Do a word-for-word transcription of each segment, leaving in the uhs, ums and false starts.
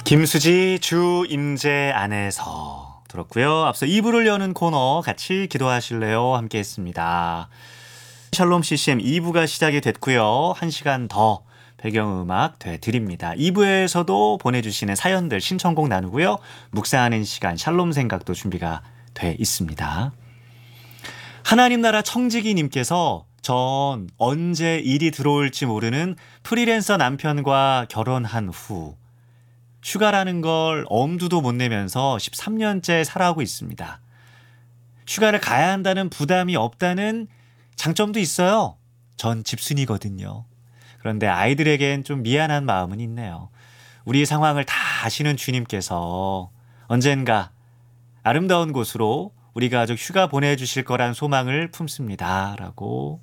김수지 주 임재 안에서 들었고요. 앞서 이 부를 여는 코너 같이 기도하실래요? 함께 했습니다. 샬롬 씨씨엠 이 부가 시작이 됐고요. 한 시간 더 배경음악 되드립니다. 이 부에서도 보내주시는 사연들 신청곡 나누고요. 묵상하는 시간 샬롬 생각도 준비가 돼 있습니다. 하나님 나라 청지기님께서 전 언제 일이 들어올지 모르는 프리랜서 남편과 결혼한 후 휴가라는 걸 엄두도 못 내면서 십삼 년째 살아오고 있습니다. 휴가를 가야 한다는 부담이 없다는 장점도 있어요. 전 집순이거든요. 그런데 아이들에겐 좀 미안한 마음은 있네요. 우리 상황을 다 아시는 주님께서 언젠가 아름다운 곳으로 우리 가족 휴가 보내주실 거란 소망을 품습니다. 라고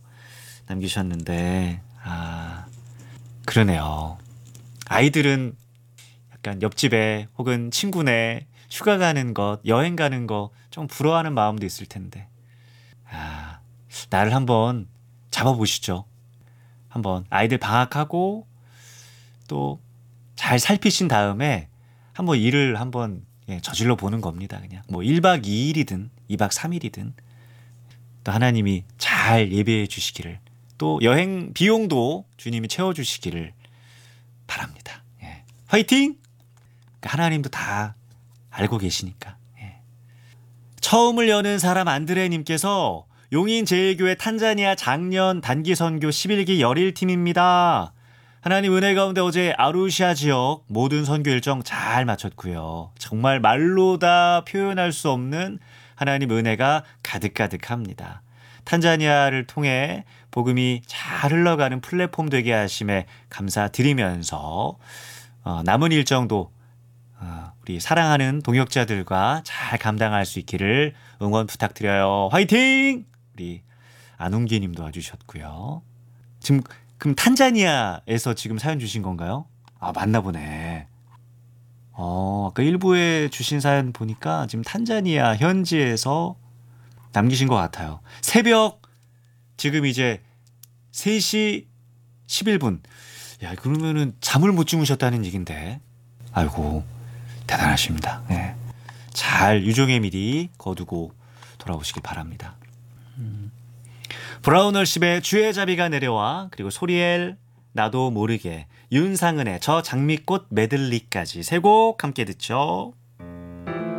남기셨는데 아 그러네요. 아이들은 약간 옆집에 혹은 친구네 휴가 가는 것, 여행 가는 거 좀 부러워하는 마음도 있을 텐데 아, 나를 한번 잡아보시죠. 한번 아이들 방학하고 또 잘 살피신 다음에 한번 일을 한번 예, 저질러 보는 겁니다. 그냥 뭐 일 박 이 일이든 이 박 삼 일이든 또 하나님이 잘 예배해 주시기를 또 여행 비용도 주님이 채워주시기를 바랍니다. 예. 화이팅! 하나님도 다 알고 계시니까. 예. 처음을 여는 사람 안드레님께서 용인제일교회 탄자니아 작년 단기선교 십일 기 열일팀입니다. 하나님 은혜 가운데 어제 아루시아 지역 모든 선교 일정 잘 마쳤고요. 정말 말로 다 표현할 수 없는 하나님 은혜가 가득가득합니다. 탄자니아를 통해 복음이 잘 흘러가는 플랫폼 되게 하심에 감사드리면서 어, 남은 일정도 어, 우리 사랑하는 동역자들과 잘 감당할 수 있기를 응원 부탁드려요. 화이팅! 우리 안웅기 님도 와주셨고요. 지금 그럼 탄자니아에서 지금 사연 주신 건가요? 아 맞나 보네. 어, 아까 일부에 주신 사연 보니까 지금 탄자니아 현지에서 남기신 것 같아요. 새벽 지금 이제 세 시 십일 분. 야, 그러면은 잠을 못 주무셨다는 얘긴데. 아이고, 대단하십니다. 네. 잘 유종의 미리 거두고 돌아오시길 바랍니다. 음. 브라운얼십의 주의 자비가 내려와 그리고 소리엘 나도 모르게 윤상은의 저 장미꽃 메들리까지 세 곡 함께 듣죠.